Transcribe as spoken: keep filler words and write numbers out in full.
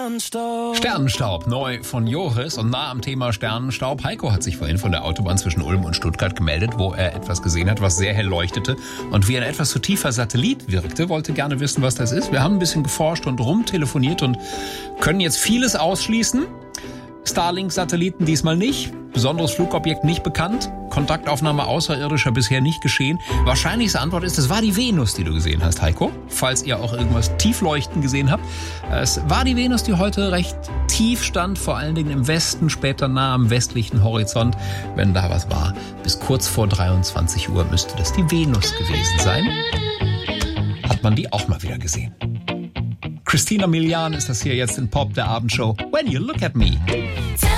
Sternstaub. Sternenstaub, neu von Joris und nah am Thema Sternenstaub. Heiko hat sich vorhin von der Autobahn zwischen Ulm und Stuttgart gemeldet, wo er etwas gesehen hat, was sehr hell leuchtete und wie ein etwas zu tiefer Satellit wirkte. Wollte gerne wissen, was das ist. Wir haben ein bisschen geforscht und rumtelefoniert und können jetzt vieles ausschließen. Starlink-Satelliten diesmal nicht. Besonderes Flugobjekt nicht bekannt. Kontaktaufnahme Außerirdischer bisher nicht geschehen. Wahrscheinlichste Antwort ist, es war die Venus, die du gesehen hast, Heiko. Falls ihr auch irgendwas tiefleuchten gesehen habt. Es war die Venus, die heute recht tief stand, vor allen Dingen im Westen, später nah am westlichen Horizont. Wenn da was war, bis kurz vor dreiundzwanzig Uhr müsste das die Venus gewesen sein. Hat man die auch mal wieder gesehen. Christina Milian ist das hier jetzt in Pop, der Abendshow. When You Look at Me.